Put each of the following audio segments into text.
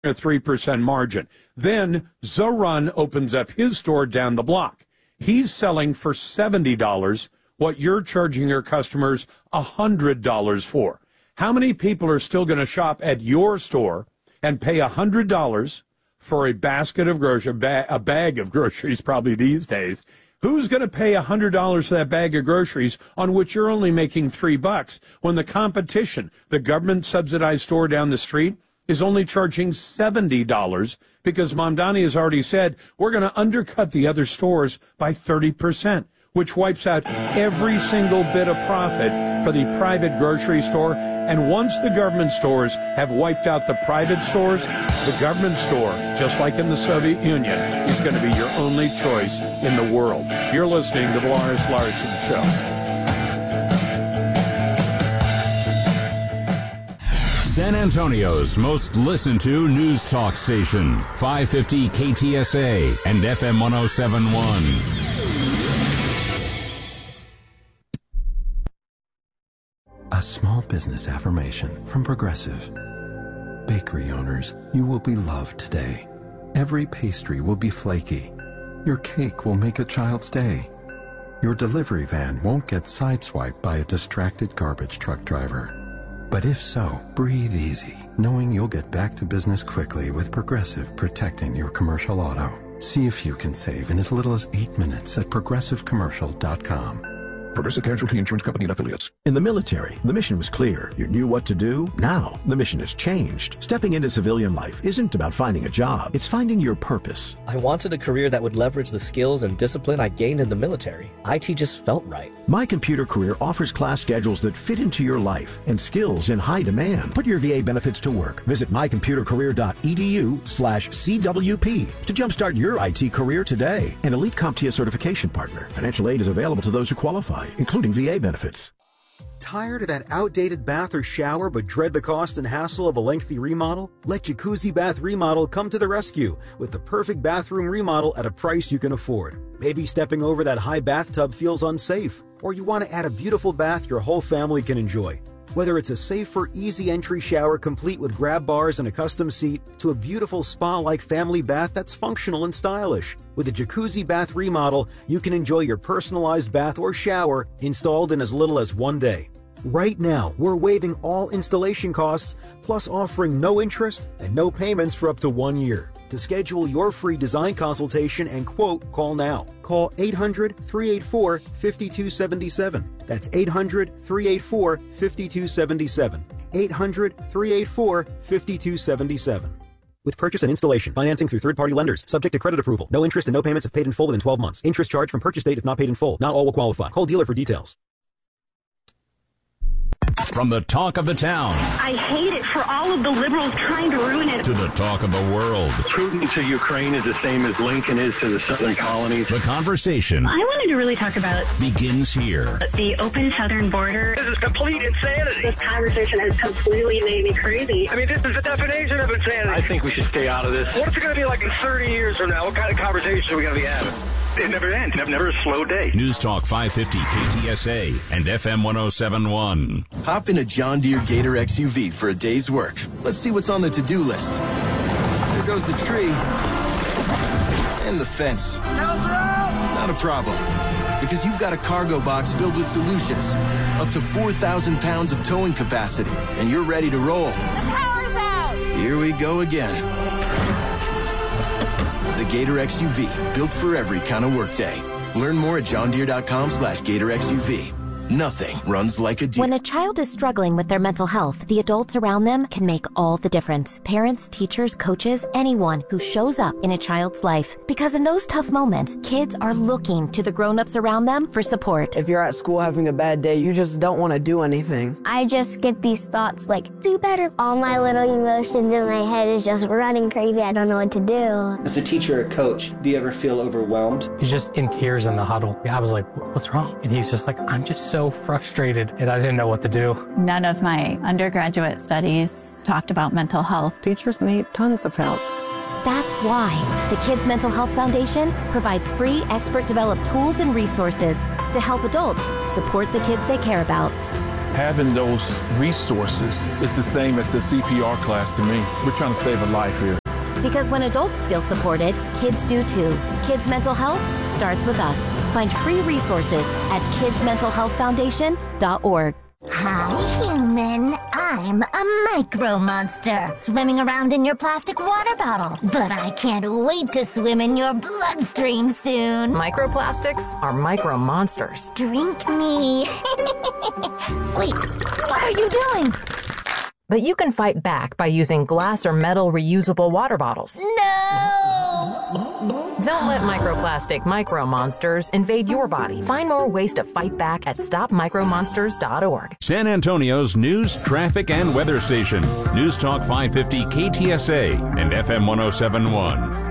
a 3% margin. Then Zoran opens up his store down the block. He's selling for $70 what you're charging your customers $100 for. How many people are still going to shop at your store and pay $100 for a basket of groceries, a bag of groceries probably these days? Who's going to pay $100 for that bag of groceries on which you're only making $3 when the competition, the government-subsidized store down the street, is only charging $70 because Mamdani has already said we're going to undercut the other stores by 30%, which wipes out every single bit of profit for the private grocery store. And once the government stores have wiped out the private stores, the government store, just like in the Soviet Union, is going to be your only choice in the world. You're listening to the Lars Larson Show. San Antonio's most listened to news talk station, 550 KTSA and FM 1071. A small business affirmation from Progressive. Bakery owners, you will be loved today. Every pastry will be flaky. Your cake will make a child's day. Your delivery van won't get sideswiped by a distracted garbage truck driver. But if so, breathe easy, knowing you'll get back to business quickly with Progressive protecting your commercial auto. See if you can save in as little as 8 minutes at progressivecommercial.com. Progressive Casualty Insurance Company and Affiliates. In the military, the mission was clear. You knew what to do. Now, the mission has changed. Stepping into civilian life isn't about finding a job. It's finding your purpose. I wanted a career that would leverage the skills and discipline I gained in the military. IT just felt right. My Computer Career offers class schedules that fit into your life and skills in high demand. Put your VA benefits to work. Visit mycomputercareer.edu/CWP to jumpstart your IT career today. An elite CompTIA certification partner. Financial aid is available to those who qualify, including VA benefits. Tired of that outdated bath or shower but dread the cost and hassle of a lengthy remodel? Let Jacuzzi Bath Remodel come to the rescue with the perfect bathroom remodel at a price you can afford. Maybe stepping over that high bathtub feels unsafe, or you want to add a beautiful bath your whole family can enjoy. Whether it's a safer, easy entry shower complete with grab bars and a custom seat, to a beautiful spa-like family bath that's functional and stylish. With a Jacuzzi Bath Remodel, you can enjoy your personalized bath or shower installed in as little as 1 day. Right now, we're waiving all installation costs, plus offering no interest and no payments for up to 1 year. To schedule your free design consultation and quote, call now. Call 800-384-5277. That's 800-384-5277. 800-384-5277. With purchase and installation, financing through third-party lenders, subject to credit approval. No interest and no payments if paid in full within 12 months. Interest charged from purchase date if not paid in full. Not all will qualify. Call dealer for details. From the talk of the town. I hate it for all of the liberals trying to ruin it. To the talk of the world. Putin to Ukraine is the same as Lincoln is to the southern colonies. The conversation. I wanted to really talk about begins here. The open southern border. This is complete insanity. This conversation has completely made me crazy. I mean, this is the definition of insanity. I think we should stay out of this. What's it going to be like in 30 years from now? What kind of conversation are we going to be having? It never ends. Never a slow day. News Talk 550 KTSA and FM 1071. Hop in a John Deere Gator XUV for a day's work. Let's see what's on the to-do list. There goes the tree. And the fence. Not a problem. Because you've got a cargo box filled with solutions. Up to 4,000 pounds of towing capacity. And you're ready to roll. The power's out! Here we go again. The Gator XUV, built for every kind of workday. Learn more at johndeere.com/Gator XUV. Nothing runs like a Deere. When a child is struggling with their mental health, the adults around them can make all the difference. Parents, teachers, coaches, anyone who shows up in a child's life. Because in those tough moments, kids are looking to the grown-ups around them for support. If you're at school having a bad day, you just don't want to do anything. I just get these thoughts like, do better. All my little emotions in my head is just running crazy. I don't know what to do. As a teacher or coach, do you ever feel overwhelmed? He's just in tears in the huddle. I was like, what's wrong? And he's just like, I'm just so frustrated, and I didn't know what to do. None of my undergraduate studies talked about mental health. Teachers need tons of help. That's why the Kids Mental Health Foundation provides free, expert-developed tools and resources to help adults support the kids they care about. Having those resources is the same as the CPR class to me. We're trying to save a life here. Because when adults feel supported, kids do too. Kids' mental health starts with us. Find free resources at kidsmentalhealthfoundation.org. Hi, human. I'm a micro monster, swimming around in your plastic water bottle. But I can't wait to swim in your bloodstream soon. Microplastics are micro monsters. Drink me. Wait, what are you doing? But you can fight back by using glass or metal reusable water bottles. No! Don't let microplastic micro monsters invade your body. Find more ways to fight back at stopmicromonsters.org. San Antonio's news, traffic, and weather station. News Talk 550 KTSA and FM 1071.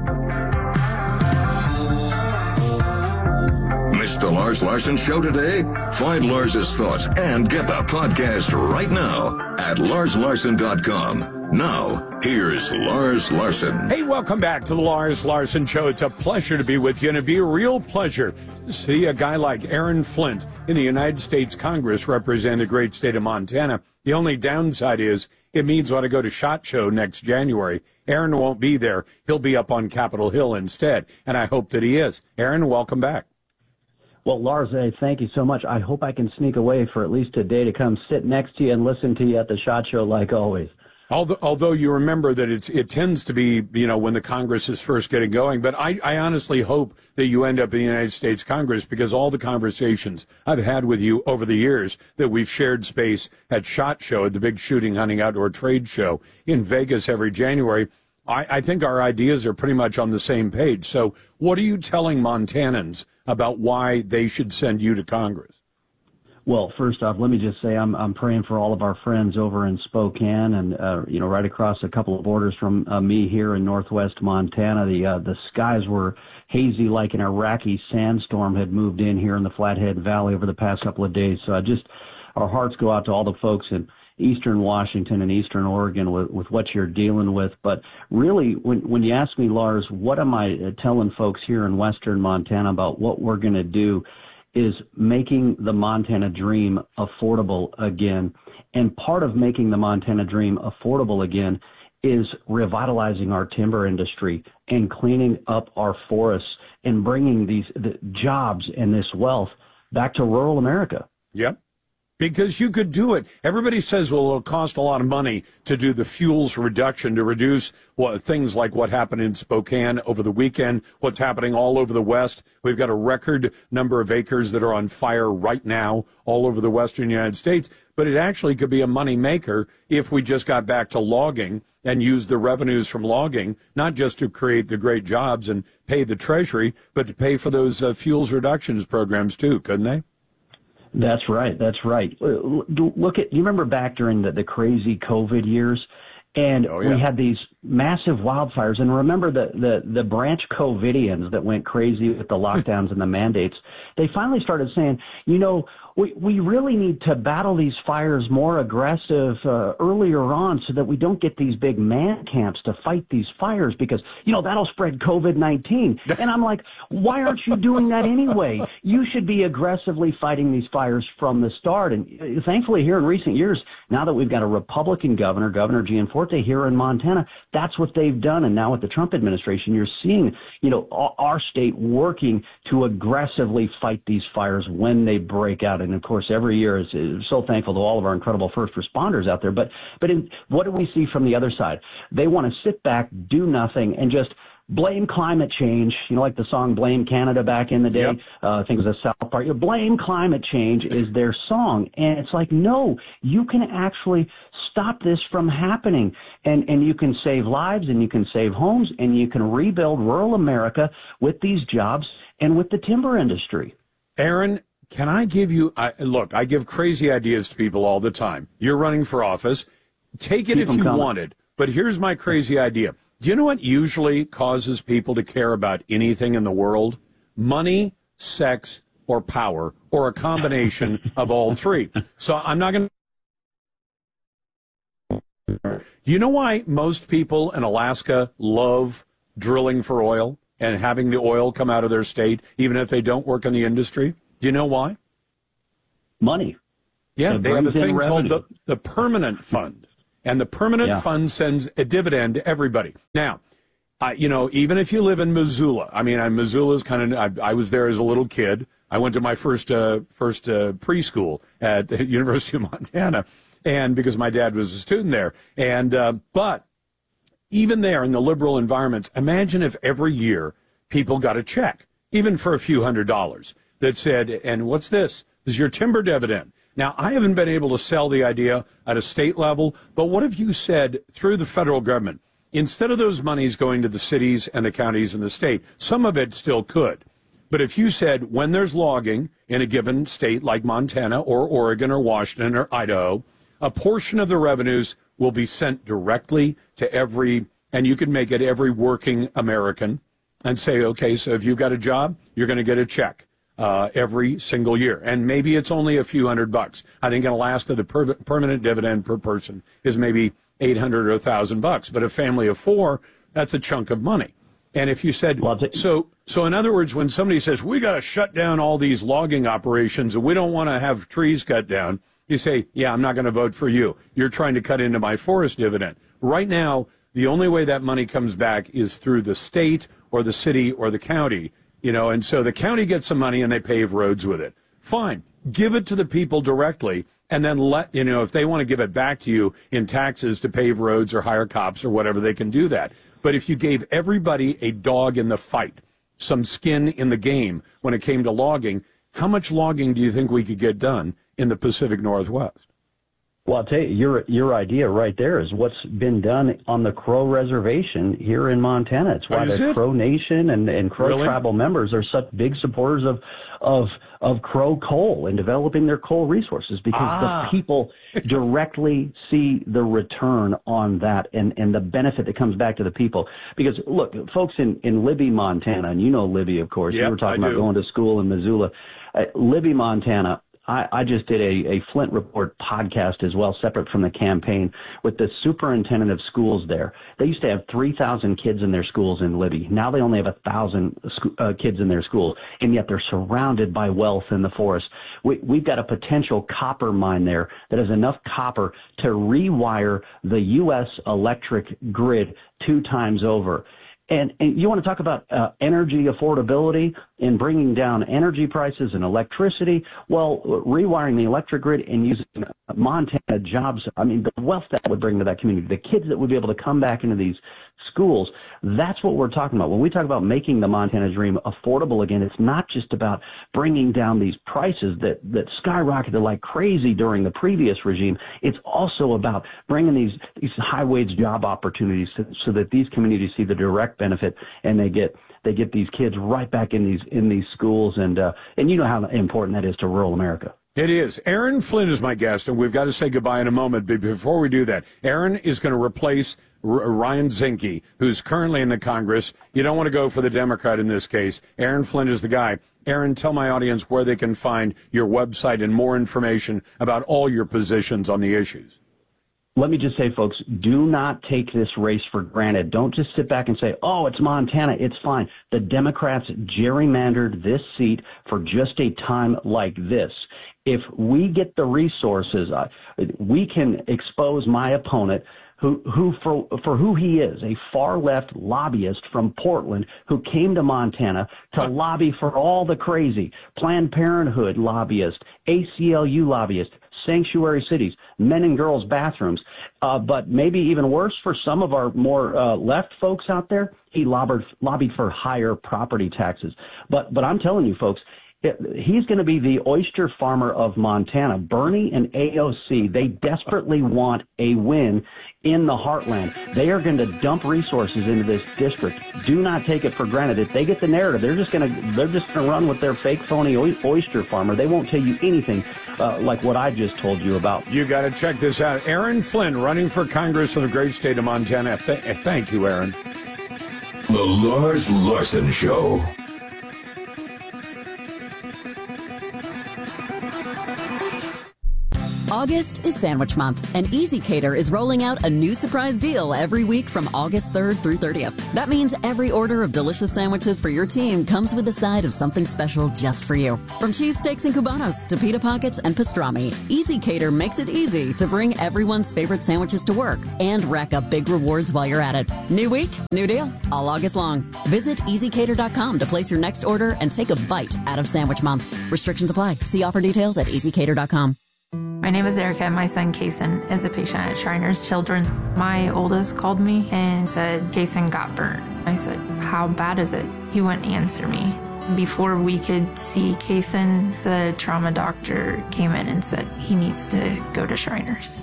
Missed the Lars Larson Show today? Find Lars's thoughts and get the podcast right now at larslarson.com. Now, here's Lars Larson. Hey, welcome back to the Lars Larson Show. It's a pleasure to be with you, and it'd be a real pleasure to see a guy like Aaron Flint in the United States Congress represent the great state of Montana. The only downside is it means when I go to SHOT Show next January, Aaron won't be there. He'll be up on Capitol Hill instead, and I hope that he is. Aaron, welcome back. Well, Lars, thank you so much. I hope I can sneak away for at least a day to come sit next to you and listen to you at the SHOT Show like always. Although you remember that it tends to be, when the Congress is first getting going. But I honestly hope that you end up in the United States Congress, because all the conversations I've had with you over the years that we've shared space at SHOT Show, at the big shooting, hunting, outdoor trade show in Vegas every January, I think our ideas are pretty much on the same page. So what are you telling Montanans about why they should send you to Congress? Well, first off, let me just say I'm praying for all of our friends over in Spokane and right across a couple of borders from me here in northwest Montana. The skies were hazy like an Iraqi sandstorm had moved in here in the Flathead Valley over the past couple of days. So our hearts go out to all the folks in eastern Washington and eastern Oregon with what you're dealing with. But really, when you ask me, Lars, what am I telling folks here in western Montana about what we're going to do is making the Montana dream affordable again. And part of making the Montana dream affordable again is revitalizing our timber industry and cleaning up our forests and bringing the jobs and this wealth back to rural America. Yep. Because you could do it. Everybody says, well, it'll cost a lot of money to do the fuels reduction, to reduce things like what happened in Spokane over the weekend, what's happening all over the West. We've got a record number of acres that are on fire right now all over the western United States. But it actually could be a money maker if we just got back to logging and used the revenues from logging, not just to create the great jobs and pay the Treasury, but to pay for those fuels reductions programs too, couldn't they? That's right. You remember back during the crazy COVID years, and we had these massive wildfires. And remember the branch COVIDians that went crazy with the lockdowns and the mandates. They finally started saying, we really need to battle these fires more aggressive earlier on so that we don't get these big man camps to fight these fires because, that'll spread COVID-19. And I'm like, why aren't you doing that anyway? You should be aggressively fighting these fires from the start. And thankfully here in recent years, now that we've got a Republican governor, Governor Gianforte here in Montana, that's what they've done. And now with the Trump administration, you're seeing, our state working to aggressively fight these fires when they break out. And of course, every year is so thankful to all of our incredible first responders out there. But what do we see from the other side? They want to sit back, do nothing, and just blame climate change. Like the song Blame Canada back in the day. Yep. I think it was a South Park. Blame climate change is their song. And it's like, no, you can actually stop this from happening. And you can save lives and you can save homes and you can rebuild rural America with these jobs and with the timber industry. Aaron, can I give you, I give crazy ideas to people all the time. You're running for office. Take it if you want it. But here's my crazy idea. Do you know what usually causes people to care about anything in the world? Money, sex, or power, or a combination of all three. So I'm not going to. Do you know why most people in Alaska love drilling for oil and having the oil come out of their state, even if they don't work in the industry? Do you know why? Money. Yeah, they have a thing called the permanent fund. And the permanent fund sends a dividend to everybody. Now, even if you live in Missoula, Missoula's kind of, I was there as a little kid. I went to my first preschool at the University of Montana, and because my dad was a student there. And but even there in the liberal environments, imagine if every year people got a check, even for a few $100s, that said, and what's this? This is your timber dividend. Now, I haven't been able to sell the idea at a state level, but what if you said through the federal government, instead of those monies going to the cities and the counties and the state, some of it still could. But if you said when there's logging in a given state like Montana or Oregon or Washington or Idaho, a portion of the revenues will be sent directly to every, and you can make it every working American, and say, okay, so if you've got a job, you're going to get a check every single year. And maybe it's only a few $100. I think Alaska, the permanent dividend per person is maybe $800 or $1,000. But a family of four, that's a chunk of money. And if you said, so in other words, when somebody says, we got to shut down all these logging operations and we don't want to have trees cut down, you say, yeah, I'm not going to vote for you. You're trying to cut into my forest dividend. Right now, the only way that money comes back is through the state or the city or the county, and so the county gets some money and they pave roads with it. Fine. Give it to the people directly and then if they want to give it back to you in taxes to pave roads or hire cops or whatever, they can do that. But if you gave everybody a dog in the fight, some skin in the game when it came to logging, how much logging do you think we could get done in the Pacific Northwest? Well, I'll tell you, your idea right there is what's been done on the Crow Reservation here in Montana. It's why the Crow Nation and Crow tribal members are such big supporters of Crow coal and developing their coal resources, because the people directly see the return on that and the benefit that comes back to the people. Because, look, folks in Libby, Montana, and you know Libby, of course. You were talking about going to school in Missoula. Libby, Montana, I just did a Flint Report podcast as well, separate from the campaign, with the superintendent of schools there. They used to have 3,000 kids in their schools in Libby. Now they only have 1,000 kids in their schools, and yet they're surrounded by wealth in the forest. We've got a potential copper mine there that has enough copper to rewire the U.S. electric grid 2 times over. And you want to talk about energy affordability and bringing down energy prices and electricity? Well, rewiring the electric grid and using Montana jobs, the wealth that would bring to that community, the kids that would be able to come back into these schools, that's what we're talking about. When we talk about making the Montana dream affordable again, it's not just about bringing down these prices that skyrocketed like crazy during the previous regime. It's also about bringing these high-wage job opportunities so that these communities see the direct benefit, and they get these kids right back in these schools, and you know how important that is to rural America. It is. Aaron Flynn is my guest, and we've got to say goodbye in a moment. But before we do that, Aaron is going to replace Ryan Zinke, who's currently in the Congress. You don't want to go for the Democrat in this case. Aaron Flynn is the guy. Aaron, tell my audience where they can find your website and more information about all your positions on the issues. Let me just say, folks, do not take this race for granted. Don't just sit back and say, oh, it's Montana, it's fine. The Democrats gerrymandered this seat for just a time like this. If we get the resources, we can expose my opponent, who for who he is, a far-left lobbyist from Portland who came to Montana to lobby for all the crazy, Planned Parenthood lobbyist, ACLU lobbyist, sanctuary cities, men and girls bathrooms. But maybe even worse for some of our more left folks out there, he lobbied for higher property taxes. But I'm telling you, folks, he's going to be the oyster farmer of Montana. Bernie and AOC, they desperately want a win in the heartland. They are going to dump resources into this district. Do not take it for granted. If they get the narrative, they're just going to run with their fake, phony oyster farmer. They won't tell you anything like what I just told you about. You got to check this out. Aaron Flynn, running for Congress in the great state of Montana. Thank you, Aaron. The Lars Larson Show. August is Sandwich Month, and Easy Cater is rolling out a new surprise deal every week from August 3rd through 30th. That means every order of delicious sandwiches for your team comes with a side of something special just for you. From cheesesteaks and cubanos to pita pockets and pastrami, Easy Cater makes it easy to bring everyone's favorite sandwiches to work and rack up big rewards while you're at it. New week, new deal, all August long. Visit EasyCater.com to place your next order and take a bite out of Sandwich Month. Restrictions apply. See offer details at EasyCater.com. My name is Erica. My son, Kason, is a patient at Shriners Children. My oldest called me and said, Kason got burnt. I said, how bad is it? He wouldn't answer me. Before we could see Kason, the trauma doctor came in and said he needs to go to Shriners.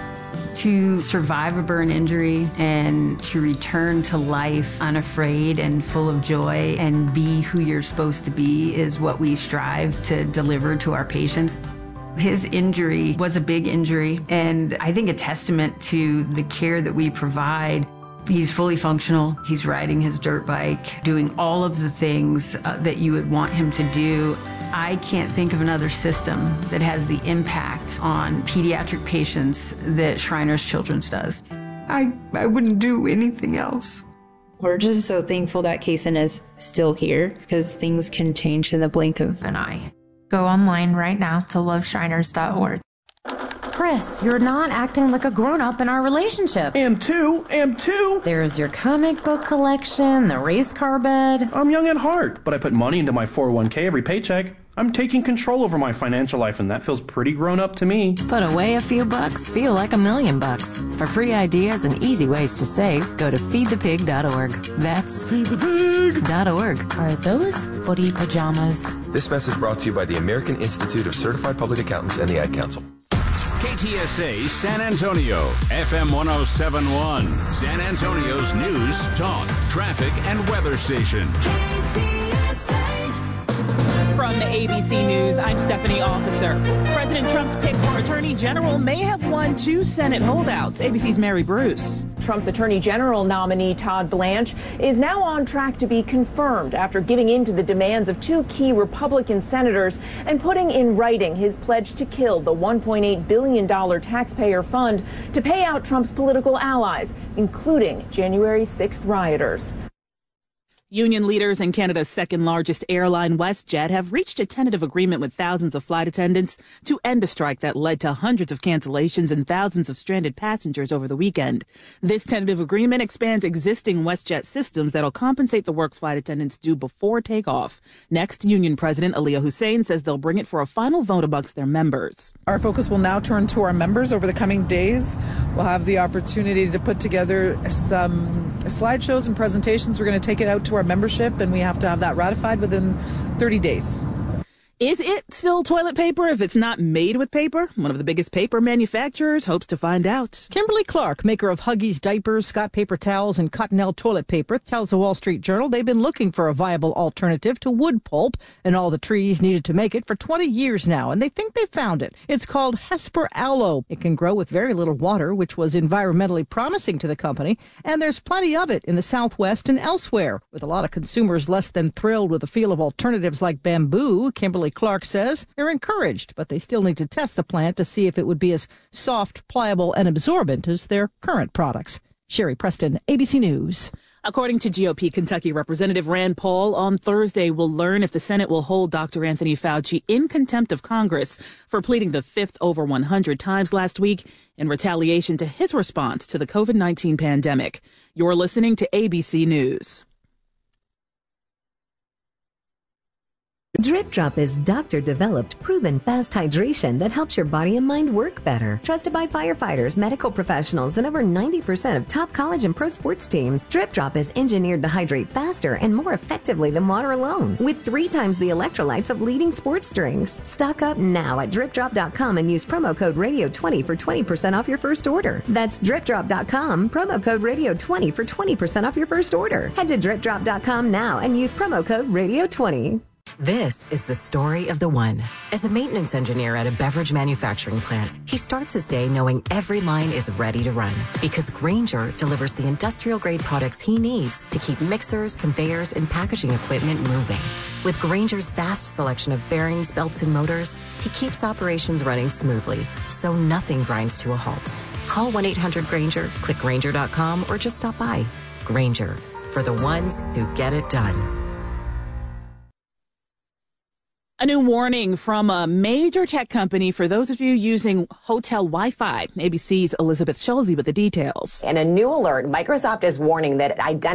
To survive a burn injury and to return to life unafraid and full of joy and be who you're supposed to be is what we strive to deliver to our patients. His injury was a big injury, and I think a testament to the care that we provide. He's fully functional. He's riding his dirt bike, doing all of the things that you would want him to do. I can't think of another system that has the impact on pediatric patients that Shriners Children's does. I wouldn't do anything else. We're just so thankful that Kason is still here because things can change in the blink of an eye. Go online right now to loveshriners.org. Chris, you're not acting like a grown-up in our relationship. Am too. There's your comic book collection, the race car bed. I'm young at heart, but I put money into my 401k every paycheck. I'm taking control over my financial life, and that feels pretty grown up to me. Put away a few bucks, feel like $1 million. For free ideas and easy ways to save, go to feedthepig.org. That's feedthepig.org. Are those footy pajamas? This message brought to you by the American Institute of Certified Public Accountants and the Ad Council. KTSA San Antonio, FM 107.1, San Antonio's news, talk, traffic, and weather station. From ABC News, I'm Stephanie Officer. President Trump's pick for Attorney General may have won 2 Senate holdouts. ABC's Mary Bruce. Trump's Attorney General nominee Todd Blanche is now on track to be confirmed after giving in to the demands of 2 key Republican senators and putting in writing his pledge to kill the $1.8 billion taxpayer fund to pay out Trump's political allies, including January 6th rioters. Union leaders and Canada's second largest airline, WestJet, have reached a tentative agreement with thousands of flight attendants to end a strike that led to hundreds of cancellations and thousands of stranded passengers over the weekend. This tentative agreement expands existing WestJet systems that'll compensate the work flight attendants due before takeoff. Next, Union President Aliyah Hussein says they'll bring it for a final vote amongst their members. Our focus will now turn to our members over the coming days. We'll have the opportunity to put together some slideshows and presentations. We're going to take it out to our membership, and we have to have that ratified within 30 days. Is it still toilet paper if it's not made with paper? One of the biggest paper manufacturers hopes to find out. Kimberly-Clark, maker of Huggies diapers, Scott paper towels, and Cottonelle toilet paper, tells the Wall Street Journal they've been looking for a viable alternative to wood pulp and all the trees needed to make it for 20 years now, and they think they found it. It's called Hesper Aloe. It can grow with very little water, which was environmentally promising to the company, and there's plenty of it in the Southwest and elsewhere. With a lot of consumers less than thrilled with the feel of alternatives like bamboo, Kimberly-Clark says they're encouraged, but they still need to test the plant to see if it would be as soft, pliable, and absorbent as their current products. Sherry Preston, ABC News. According to GOP Kentucky Representative Rand Paul, on Thursday we'll learn if the Senate will hold Dr. Anthony Fauci in contempt of Congress for pleading the 5th over 100 times last week in retaliation to his response to the COVID-19 pandemic. You're listening to ABC News. Drip Drop is doctor-developed, proven fast hydration that helps your body and mind work better. Trusted by firefighters, medical professionals, and over 90% of top college and pro sports teams, Drip Drop is engineered to hydrate faster and more effectively than water alone, with 3 times the electrolytes of leading sports drinks. Stock up now at DripDrop.com and use promo code Radio20 for 20% off your first order. That's DripDrop.com, promo code Radio20 for 20% off your first order. Head to DripDrop.com now and use promo code Radio20. This is the story of the one. As a maintenance engineer at a beverage manufacturing plant, he starts his day knowing every line is ready to run because Grainger delivers the industrial-grade products he needs to keep mixers, conveyors, and packaging equipment moving. With Grainger's vast selection of bearings, belts, and motors, he keeps operations running smoothly, so nothing grinds to a halt. Call 1-800-GRAINGER, click Grainger.com, or just stop by. Grainger, for the ones who get it done. A new warning from a major tech company for those of you using hotel Wi-Fi. ABC's Elizabeth Schulze with the details. In a new alert, Microsoft is warning that identity